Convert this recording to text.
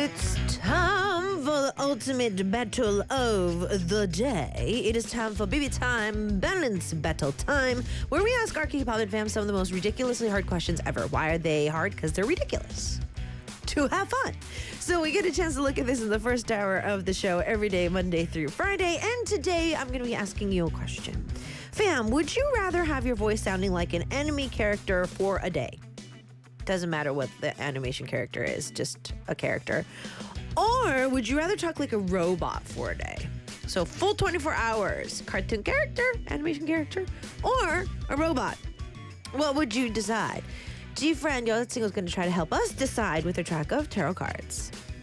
It's time for the ultimate battle of the day. It is time for Baby Time Balance Battle Time, where we ask our K-pop fans some of the most ridiculously hard questions ever. Why are they hard? Because they're ridiculous. To have fun. So we get a chance to look at this in the first hour of the show every day, Monday through Friday. And today I'm going to be asking you a question. Fam, would you rather have your voice sounding like an anime character for a day? Doesn't matter what the animation character is, just a character. Or would you rather talk like a robot for a day? So full 24 hours, cartoon character, animation character, or a robot. What would you decide? G-Friend, Yo Let's Sing, is going to try to help us decide with a track of tarot cards.